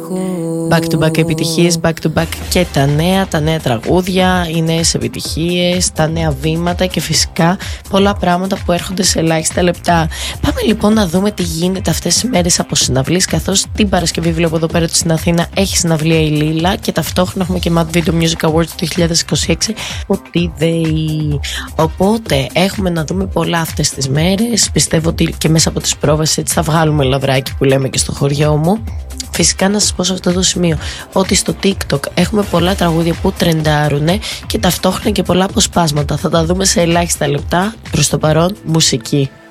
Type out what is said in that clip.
Back to back επιτυχίες, back to back και τα νέα τραγούδια, οι νέες επιτυχίες, τα νέα βήματα και φυσικά πολλά πράγματα που έρχονται σε ελάχιστα λεπτά. Πάμε λοιπόν να δούμε τι γίνεται αυτές τις μέρες από συναυλίες, καθώς την Παρασκευή βλέπω εδώ πέρα στην Αθήνα έχει συναυλία η Λίλα και ταυτόχρονα έχουμε και Mad Video Music Awards του 2026 ότι ΔΕΗ. Οπότε έχουμε να δούμε πολλά αυτές τις μέρες. Πιστεύω ότι και μέσα από τις πρόβες έτσι θα βγάλουμε λαβράκι που λέμε και στο χωριό μου. Φυσικά να σας πω σε αυτό το σημείο ότι στο TikTok έχουμε πολλά τραγούδια που τρεντάρουνε και ταυτόχρονα και πολλά αποσπάσματα. Θα τα δούμε σε ελάχιστα λεπτά. Προς το παρόν μουσική.